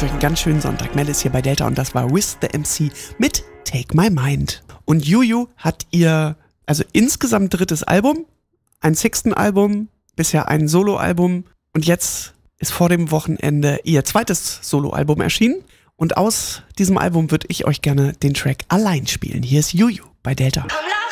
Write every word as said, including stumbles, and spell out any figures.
wünsche euch einen ganz schönen Sonntag. Mel ist hier bei Delta und das war With the M C mit Take My Mind. Und Juju hat ihr, also insgesamt drittes Album, ein sechsten Album, bisher ein Soloalbum und jetzt ist vor dem Wochenende ihr zweites Soloalbum erschienen. Und aus diesem Album würde ich euch gerne den Track Allein spielen. Hier ist Juju bei Delta.